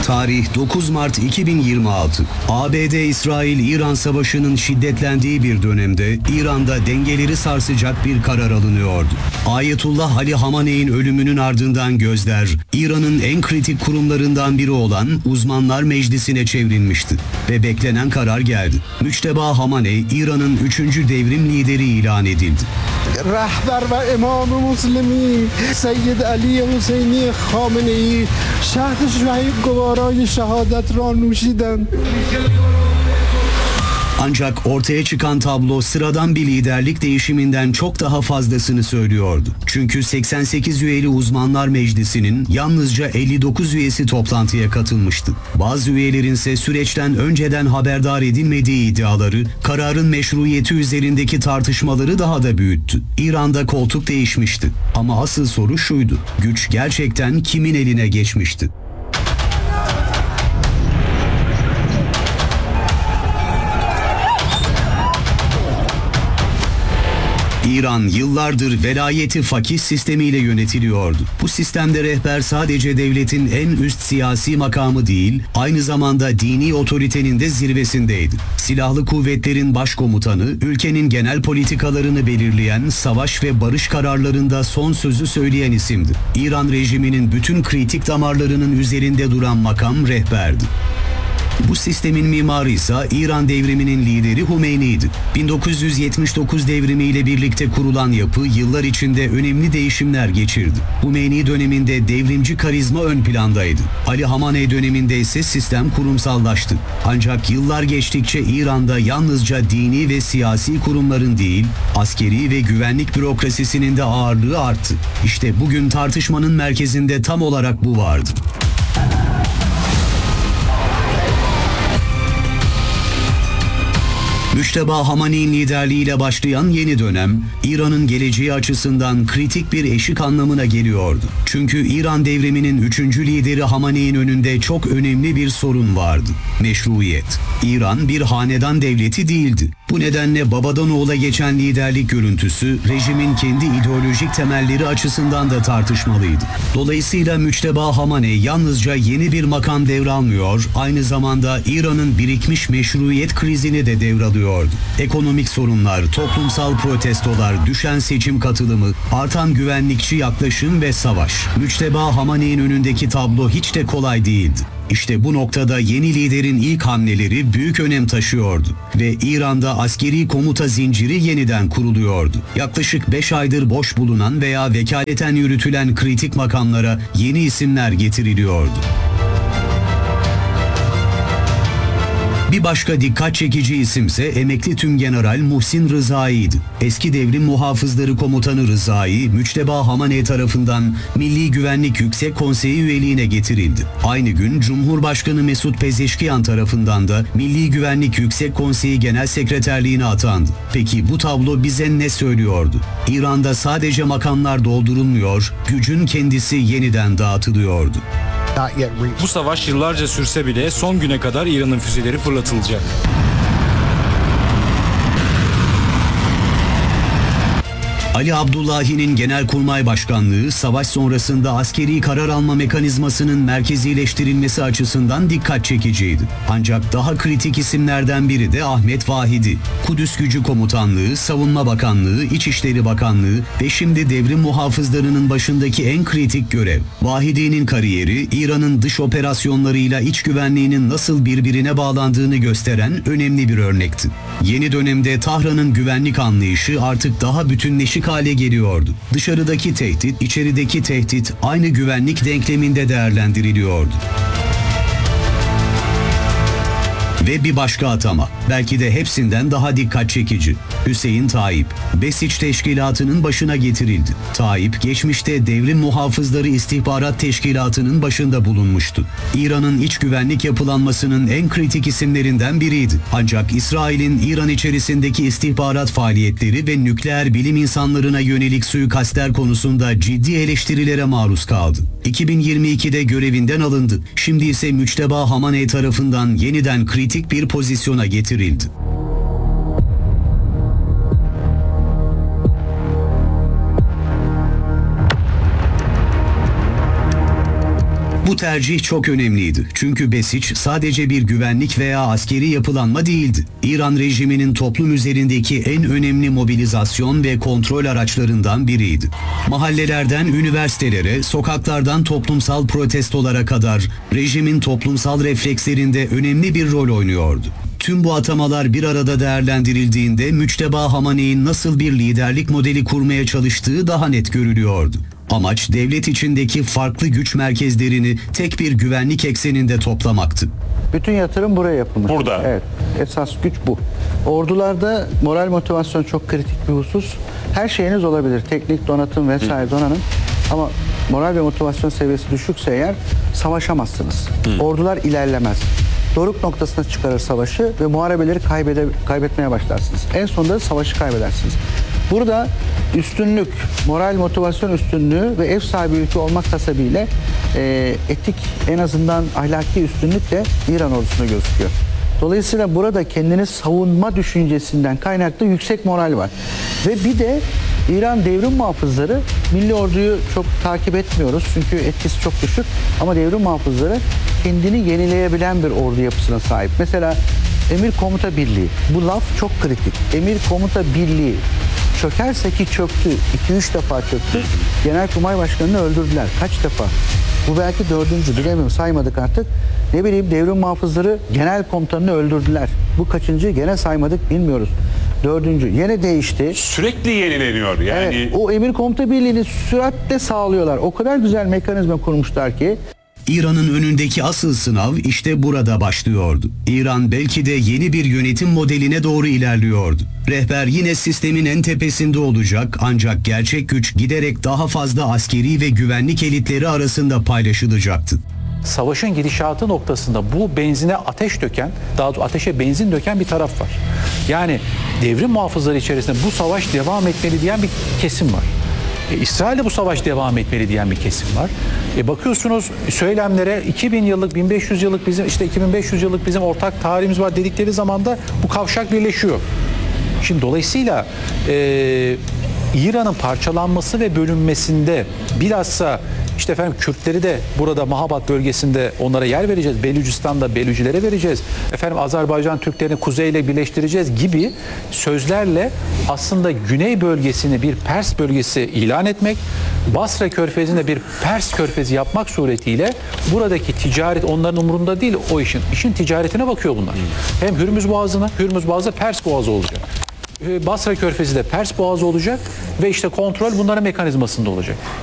Tarih 9 Mart 2026. ABD-İsrail-İran Savaşı'nın şiddetlendiği bir dönemde İran'da dengeleri sarsacak bir karar alınıyordu. Ayetullah Ali Hamaney'in ölümünün ardından gözler İran'ın en kritik kurumlarından biri olan Uzmanlar Meclisi'ne çevrilmişti ve beklenen karar geldi. Müçteba Hamaney İran'ın 3. devrim lideri ilan edildi. رهبر و امام مسلمین سید علی حسینی خامنه‌ای شهد شهید گوارای شهادت را نوشیدند. Ancak ortaya çıkan tablo sıradan bir liderlik değişiminden çok daha fazlasını söylüyordu. Çünkü 88 üyeli Uzmanlar Meclisi'nin yalnızca 59 üyesi toplantıya katılmıştı. Bazı üyelerin ise süreçten önceden haberdar edilmediği iddiaları, kararın meşruiyeti üzerindeki tartışmaları daha da büyüttü. İran'da koltuk değişmişti. Ama asıl soru şuydu: güç gerçekten kimin eline geçmişti? İran yıllardır velayeti fakih sistemiyle yönetiliyordu. Bu sistemde rehber sadece devletin en üst siyasi makamı değil, aynı zamanda dini otoritenin de zirvesindeydi. Silahlı kuvvetlerin başkomutanı, ülkenin genel politikalarını belirleyen, savaş ve barış kararlarında son sözü söyleyen isimdi. İran rejiminin bütün kritik damarlarının üzerinde duran makam rehberdi. Bu sistemin mimarı ise İran devriminin lideri Hümeyni'ydi. 1979 devrimiyle birlikte kurulan yapı yıllar içinde önemli değişimler geçirdi. Hümeyni döneminde devrimci karizma ön plandaydı. Ali Hamaney döneminde ise sistem kurumsallaştı. Ancak yıllar geçtikçe İran'da yalnızca dini ve siyasi kurumların değil, askeri ve güvenlik bürokrasisinin de ağırlığı arttı. İşte bugün tartışmanın merkezinde tam olarak bu vardı. Müçteba Hamaney'in liderliğiyle başlayan yeni dönem, İran'ın geleceği açısından kritik bir eşik anlamına geliyordu. Çünkü İran devriminin 3. lideri Hamaney'in önünde çok önemli bir sorun vardı: meşruiyet. İran bir hanedan devleti değildi. Bu nedenle babadan oğula geçen liderlik görüntüsü, rejimin kendi ideolojik temelleri açısından da tartışmalıydı. Dolayısıyla Müçteba Hamaney yalnızca yeni bir makam devralmıyor, aynı zamanda İran'ın birikmiş meşruiyet krizini de devralıyordu. Ekonomik sorunlar, toplumsal protestolar, düşen seçim katılımı, artan güvenlikçi yaklaşım ve savaş. Müçteba Hamaney'in önündeki tablo hiç de kolay değildi. İşte bu noktada yeni liderin ilk hamleleri büyük önem taşıyordu ve İran'da askeri komuta zinciri yeniden kuruluyordu. Yaklaşık 5 aydır boş bulunan veya vekaleten yürütülen kritik makamlara yeni isimler getiriliyordu. Bir başka dikkat çekici isimse emekli Tümgeneral Muhsin Rızai'ydi. Eski Devrim Muhafızları Komutanı Rızai, Müçteba Hamaney tarafından Milli Güvenlik Yüksek Konseyi üyeliğine getirildi. Aynı gün Cumhurbaşkanı Mesut Pezeşkiyan tarafından da Milli Güvenlik Yüksek Konseyi Genel Sekreterliğine atandı. Peki bu tablo bize ne söylüyordu? İran'da sadece makamlar doldurulmuyor, gücün kendisi yeniden dağıtılıyordu. Bu savaş yıllarca sürse bile son güne kadar İran'ın füzeleri fırlatılacak. Ali Abdullahi'nin Genelkurmay Başkanlığı, savaş sonrasında askeri karar alma mekanizmasının merkezileştirilmesi açısından dikkat çekiciydi. Ancak daha kritik isimlerden biri de Ahmet Vahidi. Kudüs Gücü Komutanlığı, Savunma Bakanlığı, İçişleri Bakanlığı ve şimdi devrim muhafızlarının başındaki en kritik görev. Vahidi'nin kariyeri, İran'ın dış operasyonlarıyla iç güvenliğinin nasıl birbirine bağlandığını gösteren önemli bir örnekti. Yeni dönemde Tahran'ın güvenlik anlayışı artık daha bütünleşik hale geliyordu. Dışarıdaki tehdit, içerideki tehdit aynı güvenlik denkleminde değerlendiriliyordu. Ve bir başka atama, belki de hepsinden daha dikkat çekici: Hüseyin Taib, Besiç Teşkilatı'nın başına getirildi. Taib, geçmişte Devrim Muhafızları İstihbarat Teşkilatı'nın başında bulunmuştu. İran'ın iç güvenlik yapılanmasının en kritik isimlerinden biriydi. Ancak İsrail'in İran içerisindeki istihbarat faaliyetleri ve nükleer bilim insanlarına yönelik suikastler konusunda ciddi eleştirilere maruz kaldı. 2022'de görevinden alındı. Şimdi ise Müçteba Hamaney tarafından yeniden kritik bir pozisyona getirildi. Bu tercih çok önemliydi. Çünkü Besiç sadece bir güvenlik veya askeri yapılanma değildi. İran rejiminin toplum üzerindeki en önemli mobilizasyon ve kontrol araçlarından biriydi. Mahallelerden üniversitelere, sokaklardan toplumsal protestolara kadar rejimin toplumsal reflekslerinde önemli bir rol oynuyordu. Tüm bu atamalar bir arada değerlendirildiğinde Müçteba Hamaney'in nasıl bir liderlik modeli kurmaya çalıştığı daha net görülüyordu. Amaç devlet içindeki farklı güç merkezlerini tek bir güvenlik ekseninde toplamaktı. Bütün yatırım buraya yapılmış. Burada. Evet. Esas güç bu. Ordularda moral motivasyon çok kritik bir husus. Her şeyiniz olabilir. Teknik, donatım vesaire donanım. Ama moral ve motivasyon seviyesi düşükse eğer savaşamazsınız. Ordular ilerlemez. Doruk noktasına çıkarır savaşı ve muharebeleri kaybetmeye başlarsınız. En sonunda da savaşı kaybedersiniz. Burada üstünlük, moral motivasyon üstünlüğü ve ev sahibi ülke olmak hasebiyle etik, en azından ahlaki üstünlük de İran ordusuna gözüküyor. Dolayısıyla burada kendini savunma düşüncesinden kaynaklı yüksek moral var. Ve bir de İran devrim muhafızları, milli orduyu çok takip etmiyoruz çünkü etkisi çok düşük. Ama devrim muhafızları kendini yenileyebilen bir ordu yapısına sahip. Mesela Emir Komuta Birliği, bu laf çok kritik. Emir Komuta Birliği çökerse ki çöktü, 2-3 defa çöktü. Genelkurmay Başkanı'nı öldürdüler. Kaç defa? Bu belki 4. bilemiyorum, saymadık artık. Ne bileyim, devrim muhafızları genel komutanını öldürdüler. Bu kaçıncı gene saymadık, bilmiyoruz. 4. Yine değişti. Sürekli yenileniyor. Yani Evet, o Emir Komuta Birliği'ni süratle sağlıyorlar. O kadar güzel mekanizma kurmuşlar ki. İran'ın önündeki asıl sınav işte burada başlıyordu. İran belki de yeni bir yönetim modeline doğru ilerliyordu. Rehber yine sistemin en tepesinde olacak ancak gerçek güç giderek daha fazla askeri ve güvenlik elitleri arasında paylaşılacaktı. Savaşın gidişatı noktasında bu benzine ateş döken, daha doğrusu ateşe benzin döken bir taraf var. Yani devrim muhafızları içerisinde bu savaş devam etmeli diyen bir kesim var. İsrail'de bu savaş devam etmeli diyen bir kesim var. Bakıyorsunuz söylemlere 2000 yıllık, 1500 yıllık bizim, işte 2500 yıllık bizim ortak tarihimiz var dedikleri zaman da bu kavşak birleşiyor. Şimdi dolayısıyla İran'ın parçalanması ve bölünmesinde bilhassa işte efendim Kürtleri de burada Mahabat bölgesinde onlara yer vereceğiz. Belücistan'da Belücilere vereceğiz. Efendim Azerbaycan Türklerini kuzeyle birleştireceğiz gibi sözlerle aslında güney bölgesini bir Pers bölgesi ilan etmek, Basra Körfezi'nde bir Pers Körfezi yapmak suretiyle buradaki ticaret onların umurunda değil o işin. İşin ticaretine bakıyor bunlar. Hem Hürmüz Boğazı Pers Boğazı olacak. Basra Körfezi de Pers Boğazı olacak ve işte kontrol bunların mekanizmasında olacak.